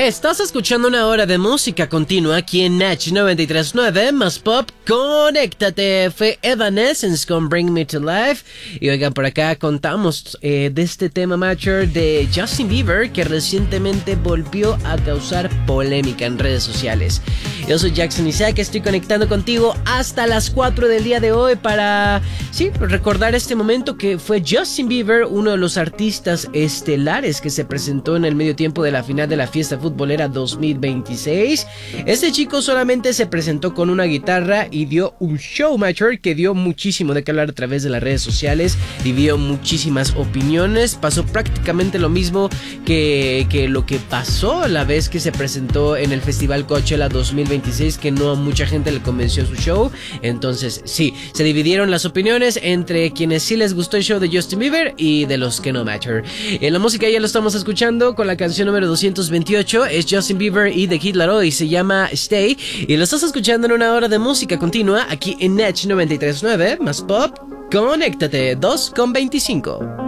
Estás escuchando una hora de música continua aquí en Natch 93.9 más pop. Conéctate, fue Evanescence con Bring Me to Life. Y oigan, por acá contamos de este tema mayor de Justin Bieber, que recientemente volvió a causar polémica en redes sociales. Yo soy Jackson Isaac, estoy conectando contigo hasta las 4 del día de hoy para, recordar este momento que fue Justin Bieber, uno de los artistas estelares que se presentó en el medio tiempo de la final de la fiesta futbolera 2026. Este chico solamente se presentó con una guitarra y dio un show mayor que dio muchísimo de qué hablar a través de las redes sociales, dividió muchísimas opiniones. Pasó prácticamente lo mismo que lo que pasó la vez que se presentó en el Festival Coachella 2026, que no a mucha gente le convenció su show. Entonces sí, se dividieron las opiniones entre quienes sí les gustó el show de Justin Bieber y de los que no matter. En la música ya lo estamos escuchando con la canción número 228, es Justin Bieber y The Kid Laroi, se llama Stay, y lo estás escuchando en una hora de música continua aquí en Natch 93.9 más pop. Conéctate, 2:25.